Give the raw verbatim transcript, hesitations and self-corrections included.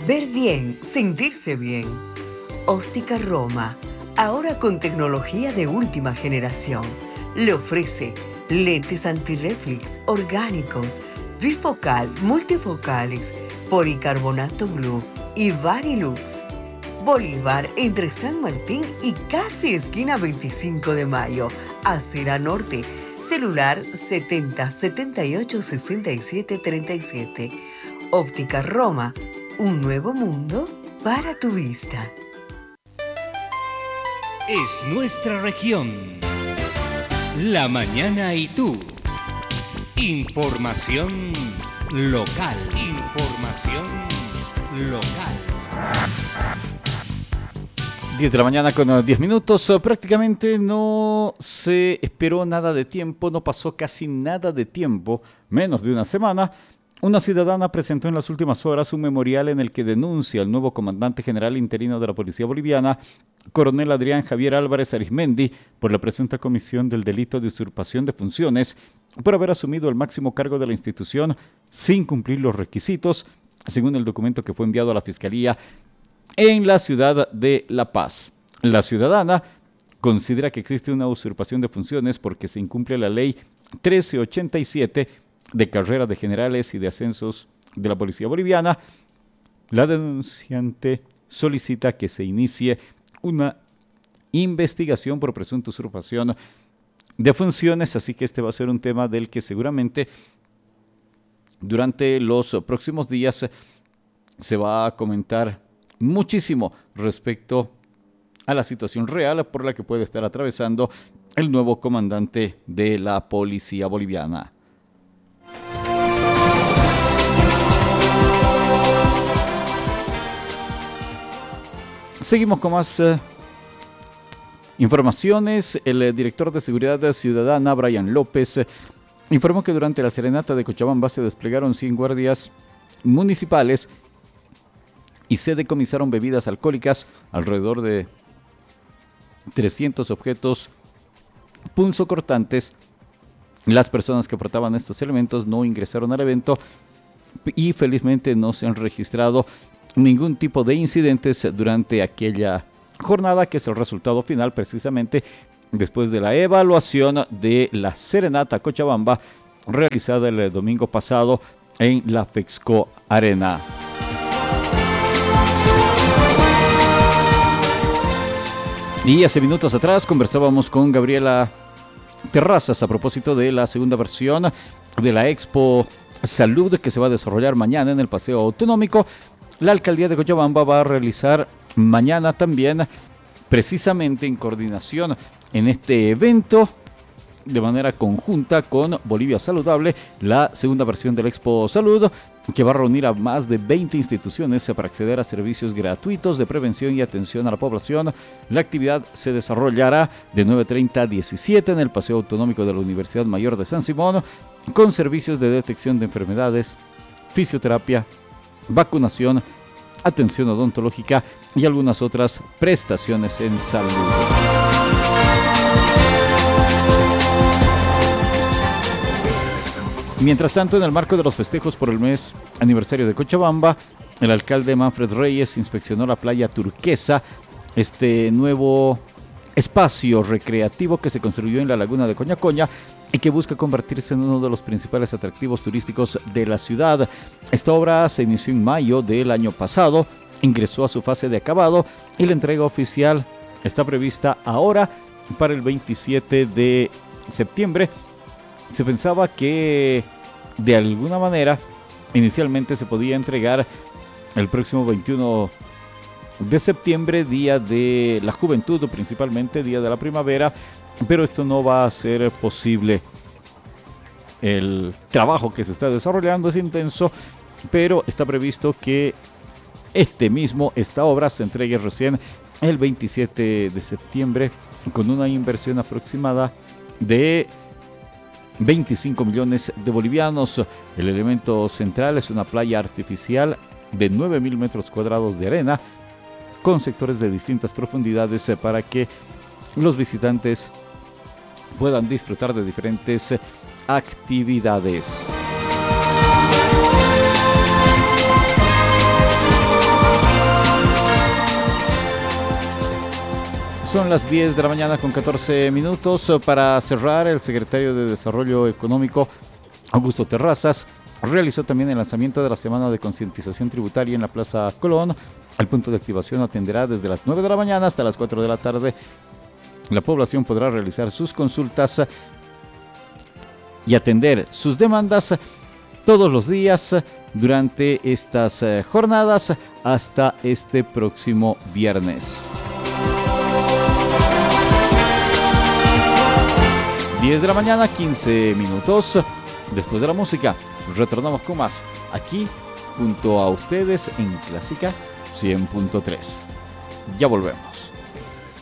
Ver bien, sentirse bien. Óptica Roma, ahora con tecnología de última generación. Le ofrece lentes antirreflex orgánicos, bifocal, multifocales, policarbonato blue y Varilux. Bolívar entre San Martín y casi esquina veinticinco de mayo, Acera Norte. Celular setenta setenta y ocho sesenta y siete treinta y siete. Óptica Roma, un nuevo mundo para tu vista. Es nuestra región. La mañana y tú. Información local. Información local. diez de la mañana con diez minutos. Prácticamente no se esperó nada de tiempo, no pasó casi nada de tiempo, menos de una semana. Una ciudadana presentó en las últimas horas un memorial en el que denuncia al nuevo comandante general interino de la Policía Boliviana, coronel Adrián Javier Álvarez Arizmendi, por la presunta comisión del delito de usurpación de funciones por haber asumido el máximo cargo de la institución sin cumplir los requisitos, según el documento que fue enviado a la Fiscalía en la ciudad de La Paz. La ciudadana considera que existe una usurpación de funciones porque se incumple la ley trece ochenta y siete de carrera de generales y de ascensos de la Policía Boliviana. La denunciante solicita que se inicie una investigación por presunta usurpación de funciones, así que este va a ser un tema del que seguramente durante los próximos días se va a comentar muchísimo respecto a la situación real por la que puede estar atravesando el nuevo comandante de la Policía Boliviana. Seguimos con más eh, informaciones. El eh, director de Seguridad Ciudadana, Brian López, eh, informó que durante la serenata de Cochabamba se desplegaron cien guardias municipales y se decomisaron bebidas alcohólicas, alrededor de trescientos objetos punzocortantes. Las personas que portaban estos elementos no ingresaron al evento y felizmente no se han registrado ningún tipo de incidentes durante aquella jornada, que es el resultado final precisamente después de la evaluación de la serenata Cochabamba realizada el domingo pasado en la Fexco Arena. Y hace minutos atrás conversábamos con Gabriela Terrazas a propósito de la segunda versión de la Expo Salud que se va a desarrollar mañana en el Paseo Autonómico. La alcaldía de Cochabamba va a realizar mañana también, precisamente en coordinación en este evento, de manera conjunta con Bolivia Saludable, la segunda versión de la Expo Salud, que va a reunir a más de veinte instituciones para acceder a servicios gratuitos de prevención y atención a la población. La actividad se desarrollará de nueve treinta a diecisiete en el Paseo Autonómico de la Universidad Mayor de San Simón, con servicios de detección de enfermedades, fisioterapia, vacunación, atención odontológica y algunas otras prestaciones en salud. Mientras tanto, en el marco de los festejos por el mes aniversario de Cochabamba, el alcalde Manfred Reyes inspeccionó la playa Turquesa, este nuevo espacio recreativo que se construyó en la laguna de Coñacoña y que busca convertirse en uno de los principales atractivos turísticos de la ciudad. Esta obra se inició en mayo del año pasado, ingresó a su fase de acabado y la entrega oficial está prevista ahora para el veintisiete de septiembre. Se pensaba que de alguna manera inicialmente se podía entregar el próximo veintiuno de septiembre, día de la juventud, principalmente día de la primavera, pero esto no va a ser posible. El trabajo que se está desarrollando es intenso, pero está previsto que este mismo, esta obra se entregue recién el veintisiete de septiembre con una inversión aproximada de veinticinco millones de bolivianos. El elemento central es una playa artificial de nueve mil metros cuadrados de arena con sectores de distintas profundidades para que los visitantes puedan disfrutar de diferentes actividades. Son las diez de la mañana con catorce minutos. Para cerrar, el secretario de Desarrollo Económico, Augusto Terrazas, realizó también el lanzamiento de la Semana de Concientización Tributaria en la Plaza Colón. El punto de activación atenderá desde las nueve de la mañana hasta las cuatro de la tarde. La población podrá realizar sus consultas y atender sus demandas todos los días durante estas jornadas hasta este próximo viernes. diez de la mañana, quince minutos. Después de la música, retornamos con más aquí junto a ustedes en Clásica cien punto tres. Ya volvemos.